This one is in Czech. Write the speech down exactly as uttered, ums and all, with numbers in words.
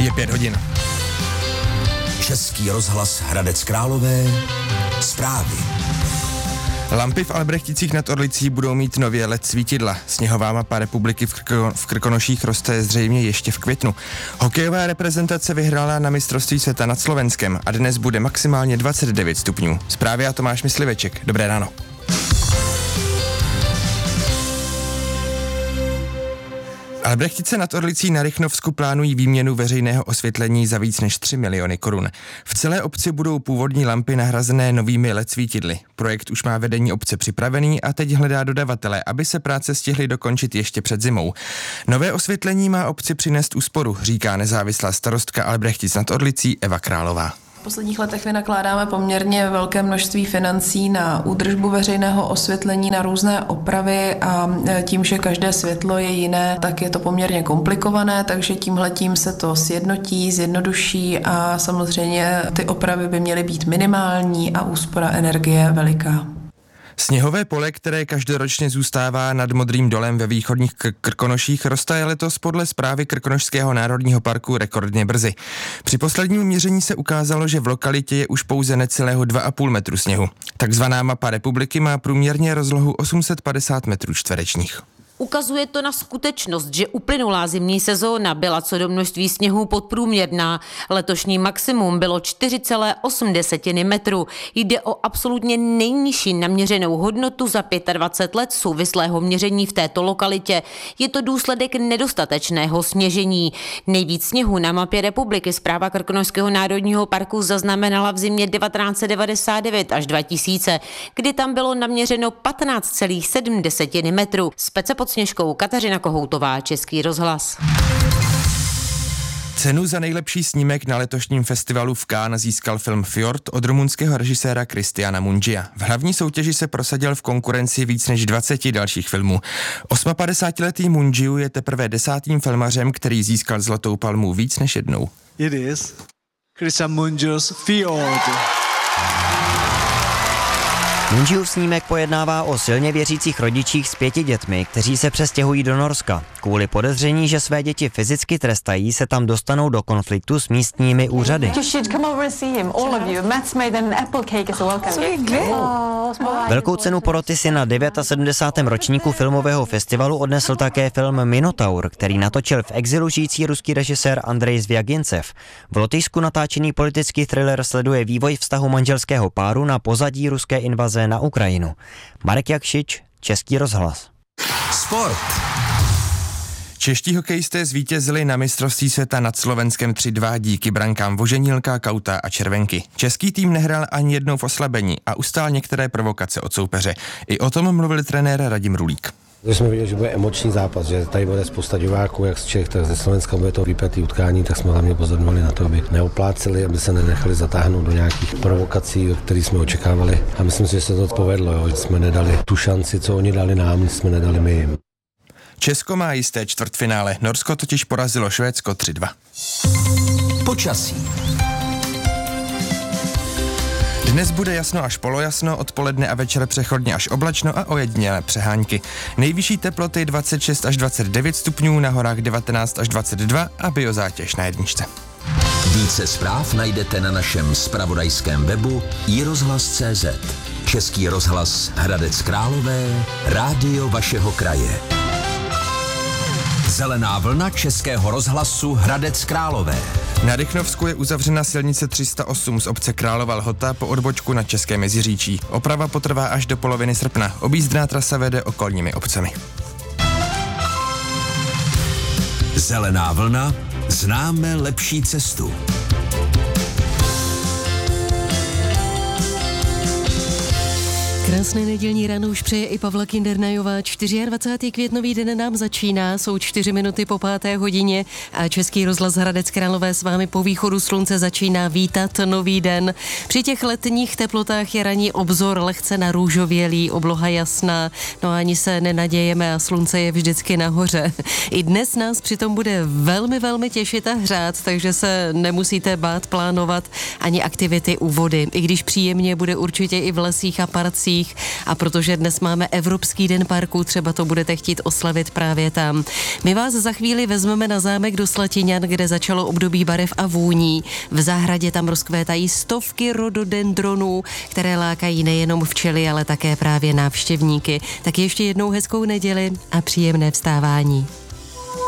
Je pět hodin. Český rozhlas Hradec Králové. Zprávy. Lampy v Albrechticích nad Orlicí budou mít nově el é dé svítidla. Sněhová mapa republiky v, Krko, v Krkonoších roste zřejmě ještě v květnu. Hokejová reprezentace vyhrála na mistrovství světa nad Slovenskem a dnes bude maximálně dvacet devět stupňů. Zprávy a Tomáš Mysliveček. Dobré ráno. Albrechtice nad Orlicí na Rychnovsku plánují výměnu veřejného osvětlení za víc než tři miliony korun. V celé obci budou původní lampy nahrazené novými el é dé svítidly. Projekt už má vedení obce připravený a teď hledá dodavatele, aby se práce stihly dokončit ještě před zimou. Nové osvětlení má obci přinést úsporu, říká nezávislá starostka Albrechtic nad Orlicí Eva Králová. V posledních letech vynakládáme poměrně velké množství financí na údržbu veřejného osvětlení, na různé opravy a tím, že každé světlo je jiné, tak je to poměrně komplikované, takže tímhletím se to sjednotí, zjednoduší a samozřejmě ty opravy by měly být minimální a úspora energie veliká. Sněhové pole, které každoročně zůstává nad Modrým dolem ve východních Krkonoších, roste letos podle zprávy Krkonošského národního parku rekordně brzy. Při posledním měření se ukázalo, že v lokalitě je už pouze necelého dva a půl metru sněhu. Takzvaná mapa republiky má průměrně rozlohu osm set padesát metrů čtverečních. Ukazuje to na skutečnost, že uplynulá zimní sezóna byla co do množství sněhu podprůměrná. Letošní maximum bylo čtyři celé osm metru. Jde o absolutně nejnižší naměřenou hodnotu za dvacet pět let souvislého měření v této lokalitě. Je to důsledek nedostatečného sněžení. Nejvíc sněhu na mapě republiky správa Krkonošského národního parku zaznamenala v zimě devatenáct set devadesát devět až dva tisíce, kdy tam bylo naměřeno patnáct celé sedm metru. Spece pod Sněžkou Kateřina Kohoutová, Český rozhlas. Cenu za nejlepší snímek na letošním festivalu v Cannes získal film Fjord od rumunského režiséra Cristiana Mungia. V hlavní soutěži se prosadil v konkurenci víc než dvaceti dalších filmů. osmapadesátiletý Mungiu je teprve desátým filmařem, který získal Zlatou palmu víc než jednou. It is Cristian Mungiu's Fjord. Mungiův snímek pojednává o silně věřících rodičích s pěti dětmi, kteří se přestěhují do Norska. Kvůli podezření, že své děti fyzicky trestají, se tam dostanou do konfliktu s místními úřady. Velkou cenu poroty si na sedmdesátém devátém ročníku filmového festivalu odnesl také film Minotaur, který natočil v exilu žijící ruský režisér Andrej Zvjagincev. V Lotyšsku natáčený politický thriller sleduje vývoj vztahu manželského páru na pozadí ruské invaze na Ukrajinu. Marek Jakšič, Český rozhlas. Sport. Čeští hokejisté zvítězili na mistrovství světa nad Slovenskem tři dva díky brankám Voženílka, Kauta a Červenky. Český tým nehrál ani jednou v oslabení a ustál některé provokace od soupeře. I o tom mluvil trenér Radim Rulík. Když jsme viděli, že bude emoční zápas, že tady bude spousta diváků, jak z Čech, tak ze Slovenska bude to vypjatý utkání, tak jsme hlavně pozornovali na to, aby neopláceli, aby se nenechali zatáhnout do nějakých provokací, které jsme očekávali. A myslím si, že se to povedlo, jo, že jsme nedali tu šanci, co oni dali nám, jsme nedali my jim. Česko má jisté čtvrtfinále, Norsko totiž porazilo Švédsko tři dva. Počasí. Dnes bude jasno až polojasno, odpoledne a večer přechodně až oblačno a ojedinělé přehánky. Nejvyšší teploty dvacet šest až dvacet devět stupňů, na horách devatenáct až dvacet dva a biozátěž na jedničce. Více zpráv najdete na našem zpravodajském webu i rozhlas tečka cé zet. Český rozhlas Hradec Králové, rádio vašeho kraje. Zelená vlna Českého rozhlasu Hradec Králové. Na Rychnovsku je uzavřena silnice tři sta osm z obce Králova Lhota po odbočku na České Meziříčí. Oprava potrvá až do poloviny srpna. Objízdná trasa vede okolními obcemi. Zelená vlna, známe lepší cestu. Krásné nedělní ráno už přeje i Pavla Kindernajová. dvacátého čtvrtého květnový den nám začíná, jsou čtyři minuty po páté hodině a Český rozhlas Hradec Králové s vámi po východu slunce začíná vítat nový den. Při těch letních teplotách je ranní obzor lehce narůžovělý, obloha jasná, no ani se nenadějeme a slunce je vždycky nahoře. I dnes nás přitom bude velmi, velmi těšit a hřát, takže se nemusíte bát plánovat ani aktivity u vody, i když příjemně bude určitě i v lesích a parcích. parcích a protože dnes máme Evropský den parku, třeba to budete chtít oslavit právě tam. My vás za chvíli vezmeme na zámek do Slatiňan, kde začalo období barev a vůní. V zahradě tam rozkvétají stovky rododendronů, které lákají nejenom včely, ale také právě návštěvníky. Tak ještě jednou hezkou neděli a příjemné vstávání.